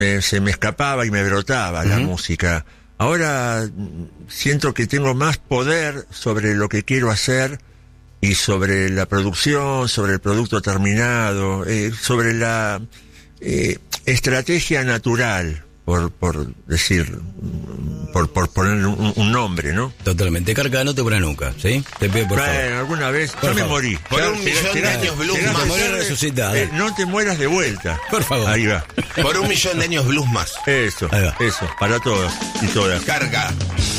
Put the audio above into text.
se me escapaba y me brotaba la música. Ahora siento que tengo más poder sobre lo que quiero hacer y sobre la producción, sobre el producto terminado, sobre la estrategia natural, por decir, por poner un nombre, ¿no? Totalmente. Carca, no te pone nunca, ¿sí? Te pido por favor. Alguna vez Por yo me favor. morí. Por un millón de años blues más. Morir resucitado. No te mueras de vuelta. Por favor. Ahí va. Por 1 millón de años blues más. Eso, Ahí va. eso, para todos y todas. Carga.